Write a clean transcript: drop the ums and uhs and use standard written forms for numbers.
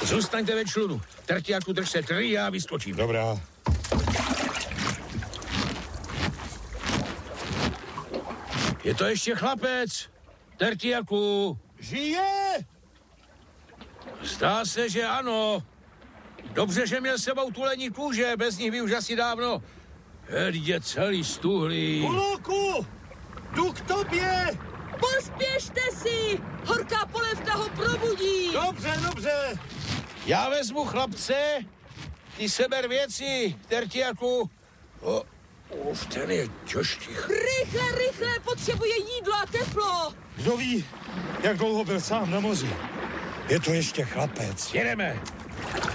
Zůstaňte ve člunu. Tertiáku, drž se trý, já vyskočím. Dobrá. Je to ještě chlapec. Tertiáku. Žije! Zdá se, že ano. Dobře, že měl sebou tulení kůže, bez nich by už asi dávno. Je celý stuhlý. Poloku! Jdu k tobě! Pospěšte si! Horká polévka ho probudí! Dobře. Já vezmu chlapce, ty seber věci, Tertiáku. Už ten je těžký. Rychle, potřebuje jídlo a teplo! Kdo ví, jak dlouho byl sám na moři? Je to ještě chlapec. Jedeme.